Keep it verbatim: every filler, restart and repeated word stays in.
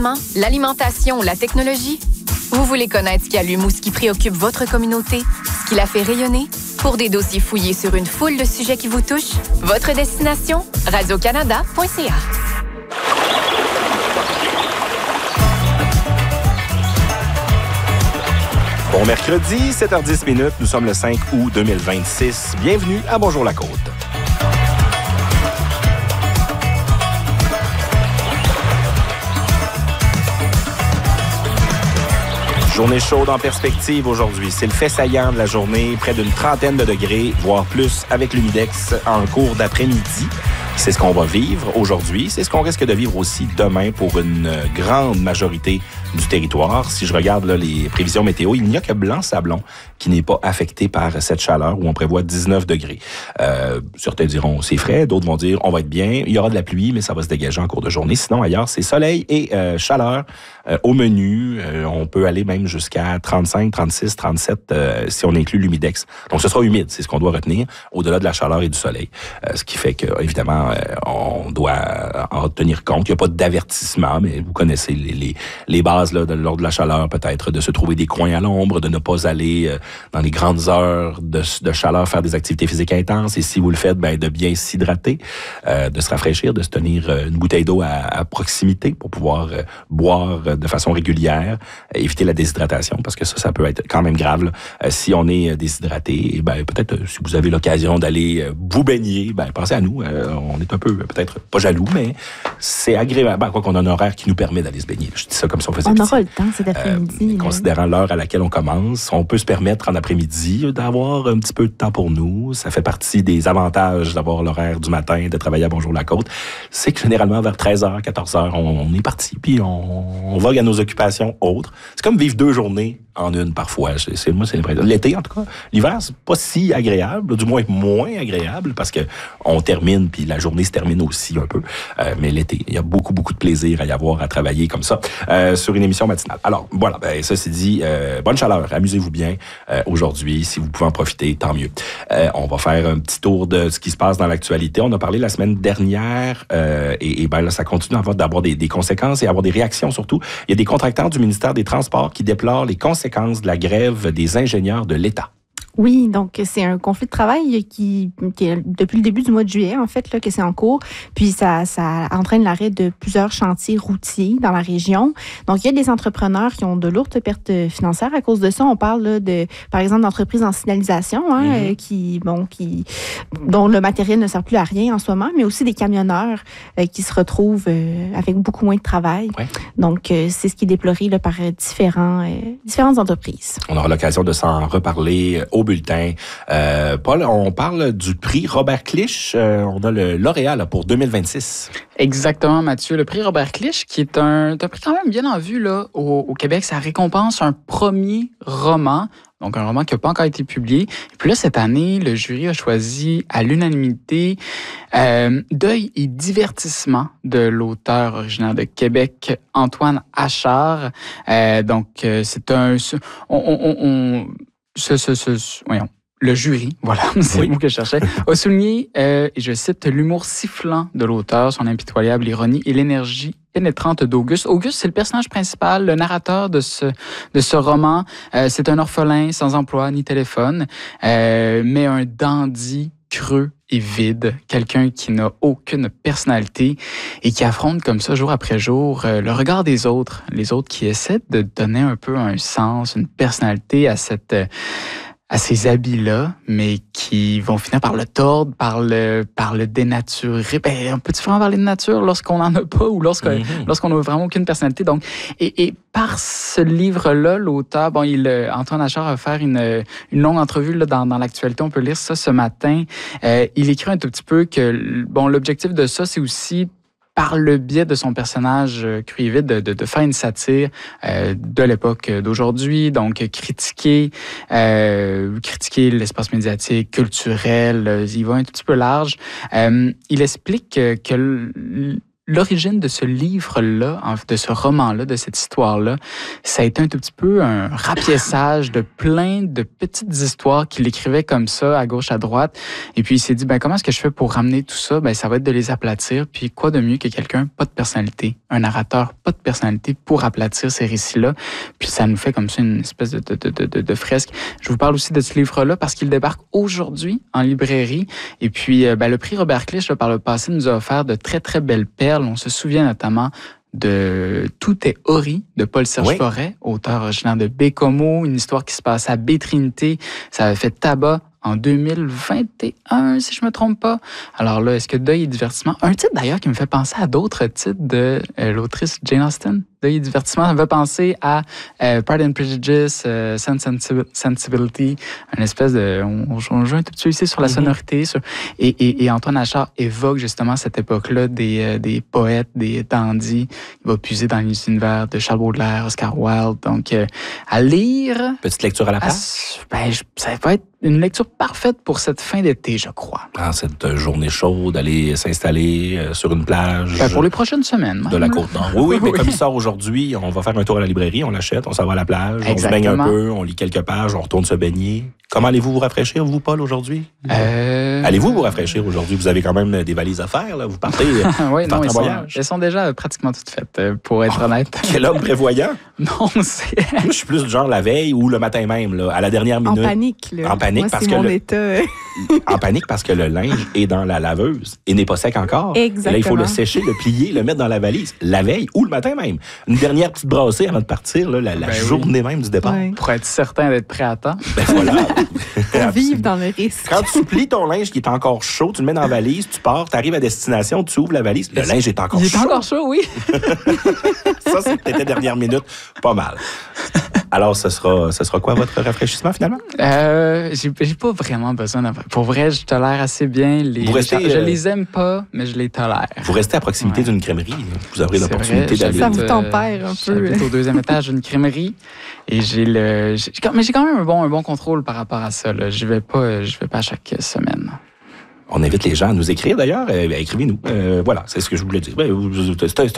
L'alimentation ou la technologie? Vous voulez connaître ce qui allume ou ce qui préoccupe votre communauté? Ce qui la fait rayonner? Pour des dossiers fouillés sur une foule de sujets qui vous touchent, votre destination? radio canada point c a. Bon mercredi, sept heures dix minutes, nous sommes le cinq août deux mille vingt-six. Bienvenue à Bonjour la Côte. Journée chaude en perspective aujourd'hui. C'est le fait saillant de la journée, près d'une trentaine de degrés, voire plus, avec l'humidex en cours d'après-midi. C'est ce qu'on va vivre aujourd'hui. C'est ce qu'on risque de vivre aussi demain pour une grande majorité du territoire. Si je regarde là, les prévisions météo, il n'y a que Blanc-Sablon qui n'est pas affecté par cette chaleur où on prévoit dix-neuf degrés. Euh, certains diront c'est frais, d'autres vont dire on va être bien. Il y aura de la pluie, mais ça va se dégager en cours de journée. Sinon, ailleurs, c'est soleil et euh, chaleur euh, au menu. Euh, on peut aller même jusqu'à trente-cinq, trente-six, trente-sept euh, si on inclut l'humidex. Donc, ce sera humide, c'est ce qu'on doit retenir, au-delà de la chaleur et du soleil. Euh, ce qui fait que, évidemment, euh, on doit en tenir compte. Il n'y a pas d'avertissement, mais vous connaissez les, les, les bases là, de, lors de la chaleur, peut-être, de se trouver des coins à l'ombre, de ne pas aller euh, dans les grandes heures de, de chaleur faire des activités physiques intenses. Et si vous le faites, ben, de bien s'hydrater, euh, de se rafraîchir, de se tenir une bouteille d'eau à, à proximité pour pouvoir euh, boire de façon régulière, euh, éviter la déshydratation, parce que ça, ça peut être quand même grave. Là. Euh, si on est déshydraté, et ben, peut-être, euh, si vous avez l'occasion d'aller euh, vous baigner, ben, pensez à nous. Euh, on est un peu, peut-être, pas jaloux, mais c'est agréable. Ben, quoi qu'on a un horaire qui nous permet d'aller se baigner. Je dis ça comme si on faisait On petit. aura le temps cet après-midi. Euh, considérant l'heure à laquelle on commence, on peut se permettre en après-midi d'avoir un petit peu de temps pour nous. Ça fait partie des avantages d'avoir l'horaire du matin, de travailler à Bonjour la Côte. C'est que généralement, vers treize heures, quatorze heures, on, on est parti, puis on, on vogue à nos occupations autres. C'est comme vivre deux journées en une parfois. C'est, c'est, moi, c'est l'impression. L'été, en tout cas. L'hiver, c'est pas si agréable, du moins moins agréable, parce que on termine, puis la journée se termine aussi un peu. Euh, mais l'été, il y a beaucoup, beaucoup de plaisir à y avoir, à travailler comme ça, euh, sur une émission matinale. Alors, voilà, ben, ça c'est dit, euh, bonne chaleur, amusez-vous bien euh, aujourd'hui. Si vous pouvez en profiter, tant mieux. Euh, on va faire un petit tour de ce qui se passe dans l'actualité. On a parlé la semaine dernière, euh, et, et ben là, ça continue d'avoir, d'avoir des, des conséquences et avoir des réactions surtout. Il y a des contractants du ministère des Transports qui déplorent les conséquences de la grève des ingénieurs de l'État. Oui, donc c'est un conflit de travail qui, qui est depuis le début du mois de juillet, en fait, là, que c'est en cours. Puis ça, ça entraîne l'arrêt de plusieurs chantiers routiers dans la région. Donc, il y a des entrepreneurs qui ont de lourdes pertes financières à cause de ça. On parle là, de, par exemple, d'entreprises en signalisation, hein, mm-hmm. euh, qui, bon, qui, dont le matériel ne sert plus à rien en ce moment, mais aussi des camionneurs euh, qui se retrouvent euh, avec beaucoup moins de travail. Ouais. Donc, euh, c'est ce qui est déploré là, par différents, euh, différentes entreprises. On aura l'occasion de s'en reparler au bulletin. Euh, Paul, on parle du prix Robert Clich. Euh, on a le lauréat là, pour deux mille vingt-six. Exactement, Mathieu. Le prix Robert Clich, qui est un, un prix quand même bien en vue là, au, au Québec, ça récompense un premier roman. Donc, un roman qui n'a pas encore été publié. Et puis là, cette année, le jury a choisi à l'unanimité euh, Deuil et divertissement de l'auteur originaire de Québec, Antoine Achard. Euh, donc, euh, c'est un... On, on, on, ce, ce, ce, voyons, le jury, voilà, c'est oui. le mot que je cherchais, a souligné, euh, et je cite, l'humour sifflant de l'auteur, son impitoyable ironie et l'énergie pénétrante d'Auguste. Auguste, c'est le personnage principal, le narrateur de ce, de ce roman. Euh, c'est un orphelin sans emploi ni téléphone, euh, mais un dandy creux et vide, quelqu'un qui n'a aucune personnalité et qui affronte comme ça jour après jour euh, le regard des autres, les autres qui essaient de donner un peu un sens, une personnalité à cette... Euh, à ces habits-là, mais qui vont finir par le tordre, par le, par le dénaturer. Ben, on peut-tu vraiment parler de nature lorsqu'on n'en a pas ou lorsqu'on mm-hmm. lorsqu'on n'a vraiment aucune personnalité? Donc, et, et par ce livre-là, l'auteur, bon, il, Antoine Achard va faire une, une longue entrevue là, dans, dans l'actualité. On peut lire ça ce matin. Euh, il écrit un tout petit peu que, bon, l'objectif de ça, c'est aussi par le biais de son personnage euh, cru et vide, de, de, de faire une satire euh, de l'époque d'aujourd'hui, donc critiquer, euh, critiquer l'espace médiatique, culturel, euh, il va un tout petit peu large. Euh, il explique que, que l'origine de ce livre-là, de ce roman-là, de cette histoire-là, ça a été un tout petit peu un rapiessage de plein de petites histoires qu'il écrivait comme ça, à gauche, à droite. Et puis, il s'est dit, ben, comment est-ce que je fais pour ramener tout ça? Ben, ça va être de les aplatir. Puis, quoi de mieux que quelqu'un pas de personnalité, un narrateur pas de personnalité pour aplatir ces récits-là. Puis, ça nous fait comme ça une espèce de, de, de, de, de fresque. Je vous parle aussi de ce livre-là parce qu'il débarque aujourd'hui en librairie. Et puis, ben, le prix Robert Clich, là, par le passé, nous a offert de très, très belles perles. On se souvient notamment de Tout est Ori de Paul-Serge oui. Forêt, auteur originaire de Bécomo, une histoire qui se passe à Baie-Trinité. Ça avait fait tabac en deux mille vingt et un, si je me trompe pas. Alors là, est-ce que Deuil et Divertissement... Un titre d'ailleurs qui me fait penser à d'autres titres de euh, l'autrice Jane Austen. Deuil et Divertissement, ça me fait penser à euh, Pride and Prejudice, euh, Sense and Sensibility, une espèce de... On, on joue un tout petit peu ici sur la mm-hmm. sonorité. Sur, et, et, et Antoine Achard évoque justement cette époque-là des, euh, des poètes, des dandys. Il va puiser dans les univers de Charles Baudelaire, Oscar Wilde. Donc, euh, à lire... Petite lecture à la place? À, ben, je, ça va être une lecture parfaite pour cette fin d'été, je crois. En cette journée chaude, aller s'installer euh, sur une plage. Ben, pour les prochaines semaines. De la Côte-Nord. Oui, oui, mais oui. Comme il sort aujourd'hui, on va faire un tour à la librairie, on l'achète, on s'en va à la plage, Exactement. On se baigne un peu, on lit quelques pages, on retourne se baigner. Comment allez-vous vous rafraîchir, vous, Paul, aujourd'hui? Euh... Allez-vous vous rafraîchir aujourd'hui? Vous avez quand même des valises à faire, là. Vous partez, oui, vous non, partez en sont, voyage. Elles sont déjà pratiquement toutes faites, pour être oh, honnête. Quel homme prévoyant! Non, c'est... Moi, je suis plus du genre la veille ou le matin même, là, à la dernière minute. En panique, là. En panique, Moi, parce c'est que... mon Le... état. En panique parce que le linge est dans la laveuse et n'est pas sec encore. Exactement. Et là, il faut le sécher, le plier, le mettre dans la valise, la veille ou le matin même. Une dernière petite brassée avant de partir, là, la, la ben journée oui. même du départ. Ouais. Pour être certain d'être prêt à temps. Ben voilà. Pour vivre dans le risque. Quand tu plies ton linge qui est encore chaud, tu le mets dans la valise, tu pars, tu arrives à destination, tu ouvres la valise, le linge est encore il chaud. Il est encore chaud, oui. Ça, c'était dernière minute. Pas mal. Alors, ce sera, ce sera quoi votre rafraîchissement, finalement? Euh, j'ai, j'ai pas vraiment besoin d'un... Pour vrai, je tolère assez bien les... Vous restez, je, je euh... les aime pas, mais je les tolère. Vous restez à proximité ouais. d'une crèmerie. Vous aurez l'opportunité d'aller... Ça vous tempère un peu. J'habite au deuxième étage d'une crèmerie et j'ai le... J'ai, mais j'ai quand même un bon, un bon contrôle par rapport à ça. Là. Je vais pas, je vais pas à chaque semaine. On invite les gens à nous écrire, d'ailleurs. Euh, écrivez-nous. Euh, voilà, c'est ce que je voulais dire. C'est, c'est